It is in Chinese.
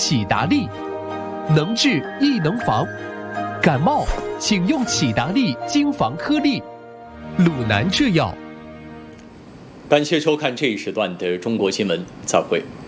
启达利，能治亦能防。感冒请用启达利精防颗粒，鲁南制药。 感谢收看这一时段的中国新闻，再会。